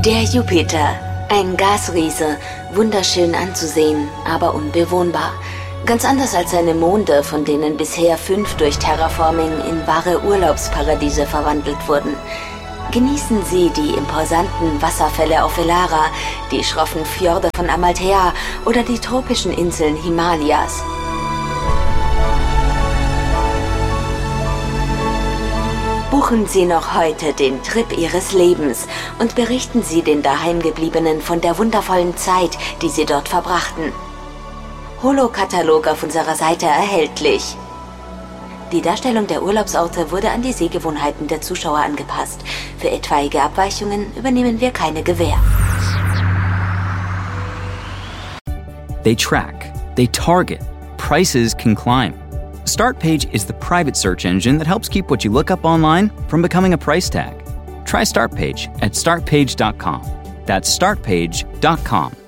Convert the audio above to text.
Der Jupiter, ein Gasriese, wunderschön anzusehen, aber unbewohnbar. Ganz anders als seine Monde, von denen bisher 5 durch Terraforming in wahre Urlaubsparadiese verwandelt wurden. Genießen Sie die imposanten Wasserfälle auf Elara, die schroffen Fjorde von Amalthea oder die tropischen Inseln Himalayas. Buchen Sie noch heute den Trip Ihres Lebens und berichten Sie den Daheimgebliebenen von der wundervollen Zeit, die Sie dort verbrachten. Holo-Katalog auf unserer Seite erhältlich. Die Darstellung der Urlaubsorte wurde an die Sehgewohnheiten der Zuschauer angepasst. Für etwaige Abweichungen übernehmen wir keine Gewähr. They track, they target, prices can climb. Startpage is the private search engine that helps keep what you look up online from becoming a price tag. Try Startpage at startpage.com. That's startpage.com.